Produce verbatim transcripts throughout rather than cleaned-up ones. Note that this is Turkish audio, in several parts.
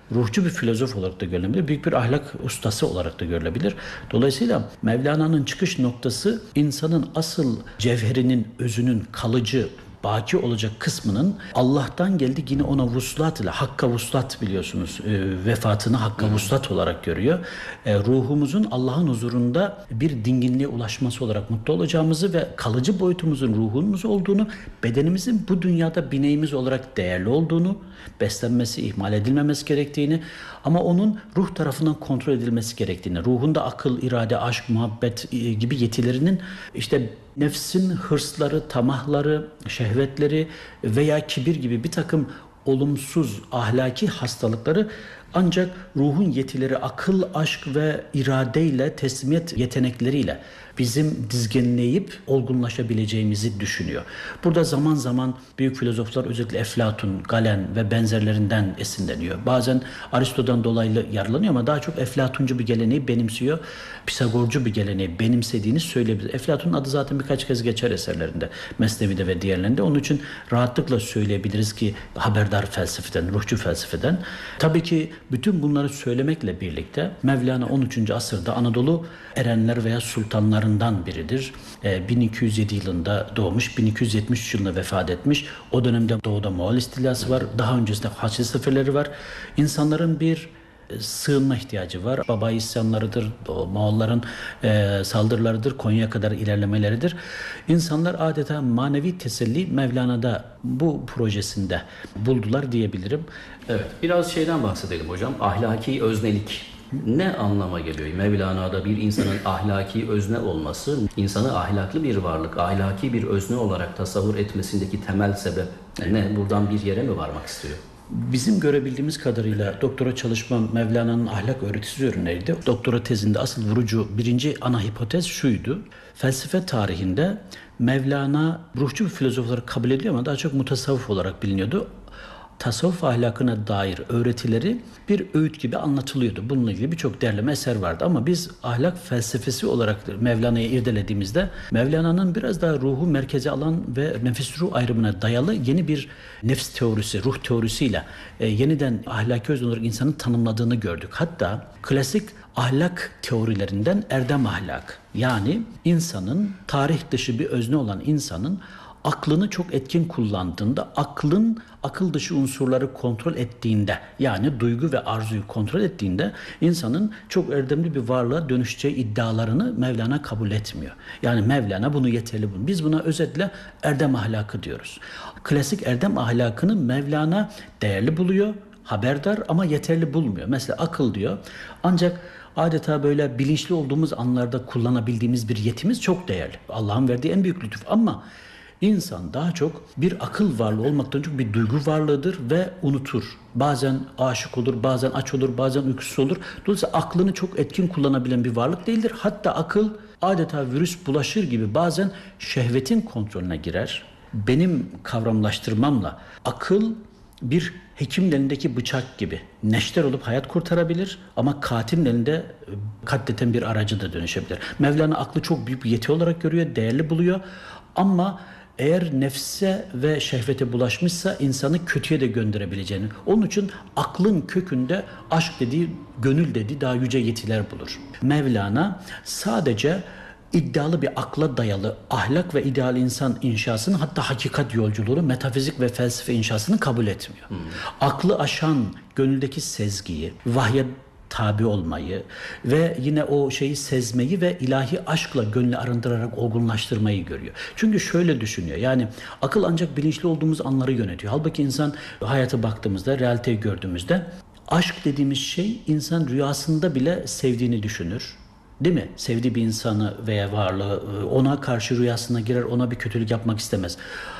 ruhçu bir filozof olarak da görülebilir, büyük bir ahlak ustası olarak da görülebilir. Dolayısıyla Mevlana'nın çıkış noktası insanın asıl cevherinin, özünün kalıcı, baki olacak kısmının Allah'tan geldi, yine ona vuslat ile, hakka vuslat biliyorsunuz, e, vefatını hakka vuslat olarak görüyor. E, ruhumuzun Allah'ın huzurunda bir dinginliğe ulaşması olarak mutlu olacağımızı ve kalıcı boyutumuzun ruhumuz olduğunu, bedenimizin bu dünyada bineğimiz olarak değerli olduğunu, beslenmesi, ihmal edilmemesi gerektiğini ama onun ruh tarafından kontrol edilmesi gerektiğini, ruhunda akıl, irade, aşk, muhabbet e, gibi yetilerinin işte nefsin hırsları, tamahları, şehvetleri veya kibir gibi bir takım olumsuz ahlaki hastalıkları ancak ruhun yetileri, akıl, aşk ve iradeyle, teslimiyet yetenekleriyle bizim dizginleyip olgunlaşabileceğimizi düşünüyor. Burada zaman zaman büyük filozoflar, özellikle Eflatun, Galen ve benzerlerinden esinleniyor. Bazen Aristo'dan dolayı yararlanıyor ama daha çok Eflatuncu bir geleneği benimsiyor. Pisagorcu bir geleneği benimsediğini söyleyebilir. Eflatun'un adı zaten birkaç kez geçer eserlerinde, Mesnevi'de ve diğerlerinde. Onun için rahatlıkla söyleyebiliriz ki haberdar felsefeden, ruhçu felsefeden. Tabii ki bütün bunları söylemekle birlikte Mevlana on üçüncü asırda Anadolu erenler veya sultanlarından biridir. bin iki yüz yedi yılında doğmuş, bin iki yüz yetmiş üç yılında vefat etmiş. O dönemde doğuda Moğol istilası var. Daha öncesinde Haçlı seferleri var. İnsanların bir sığınma ihtiyacı var. Baba isyanlarıdır, Moğolların e, saldırılarıdır, Konya'ya kadar ilerlemeleridir. İnsanlar adeta manevi teselli Mevlana'da, bu projesinde buldular diyebilirim. Evet, biraz şeyden bahsedelim hocam. Ahlaki öznelik ne anlama geliyor? Mevlana'da bir insanın ahlaki özne olması, insanı ahlaklı bir varlık, ahlaki bir özne olarak tasavvur etmesindeki temel sebep ne? Buradan bir yere mi varmak istiyor? Bizim görebildiğimiz kadarıyla doktora çalışmam Mevlana'nın ahlak öğretisi üzerineydi. Doktora tezinde asıl vurucu birinci ana hipotez şuydu: felsefe tarihinde Mevlana ruhçu bir filozof olarak kabul ediliyor ama daha çok mutasavvıf olarak biliniyordu. Tasavvuf ahlakına dair öğretileri bir öğüt gibi anlatılıyordu. Bununla ilgili birçok derleme eser vardı ama biz ahlak felsefesi olarak Mevlana'yı irdelediğimizde Mevlana'nın biraz daha ruhu merkeze alan ve nefis ruh ayrımına dayalı yeni bir nefs teorisi, ruh teorisiyle e, yeniden ahlaki özne olarak insanın tanımladığını gördük. Hatta klasik ahlak teorilerinden erdem ahlak, yani insanın, tarih dışı bir özne olan insanın aklını çok etkin kullandığında, aklın akıl dışı unsurları kontrol ettiğinde, yani duygu ve arzuyu kontrol ettiğinde insanın çok erdemli bir varlığa dönüşeceği iddialarını Mevlana kabul etmiyor. Yani Mevlana bunu yeterli buluyor. Biz buna özetle erdem ahlakı diyoruz. Klasik erdem ahlakını Mevlana değerli buluyor, haberdar ama yeterli bulmuyor. Mesela akıl diyor, ancak adeta böyle bilinçli olduğumuz anlarda kullanabildiğimiz bir yetimiz çok değerli. Allah'ın verdiği en büyük lütuf ama İnsan daha çok bir akıl varlığı olmaktan çok bir duygu varlığıdır ve unutur. Bazen aşık olur, bazen aç olur, bazen uykusuz olur. Dolayısıyla aklını çok etkin kullanabilen bir varlık değildir. Hatta akıl adeta virüs bulaşır gibi bazen şehvetin kontrolüne girer. Benim kavramlaştırmamla akıl bir hekimin elindeki bıçak gibi neşter olup hayat kurtarabilir ama katilin elinde katleten bir aracı da dönüşebilir. Mevlana aklı çok büyük bir yeti olarak görüyor, değerli buluyor ama eğer nefse ve şehvete bulaşmışsa insanı kötüye de gönderebileceğini. Onun için aklın kökünde aşk dediği, gönül dediği daha yüce yetiler bulur. Mevlana sadece iddialı bir akla dayalı ahlak ve ideal insan inşasını, hatta hakikat yolculuğunu, metafizik ve felsefe inşasını kabul etmiyor. Hmm. Aklı aşan gönüldeki sezgiyi, vahye tabi olmayı ve yine o şeyi sezmeyi ve ilahi aşkla gönlü arındırarak olgunlaştırmayı görüyor. Çünkü şöyle düşünüyor, yani akıl ancak bilinçli olduğumuz anları yönetiyor. Halbuki insan hayata baktığımızda, realiteyi gördüğümüzde aşk dediğimiz şey insan rüyasında bile sevdiğini düşünür. Değil mi? Sevdiği bir insanı veya varlığı, ona karşı rüyasına girer, ona bir kötülük yapmak istemez.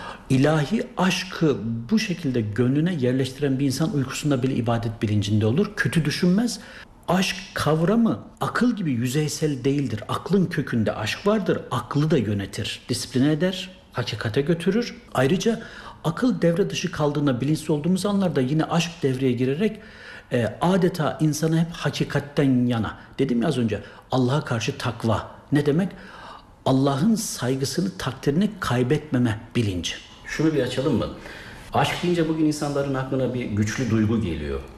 İlahi aşkı bu şekilde gönlüne yerleştiren bir insan uykusunda bile ibadet bilincinde olur. Kötü düşünmez. Aşk kavramı akıl gibi yüzeysel değildir. Aklın kökünde aşk vardır. Aklı da yönetir, disipline eder, hakikate götürür. Ayrıca akıl devre dışı kaldığında, bilinçli olduğumuz anlarda yine aşk devreye girerek e, adeta insanı hep hakikatten yana. Dedim ya az önce, Allah'a karşı takva. Ne demek? Allah'ın saygısını, takdirini kaybetmeme bilinci. Şunu bir açalım mı? Aşk deyince bugün insanların aklına bir güçlü duygu geliyor.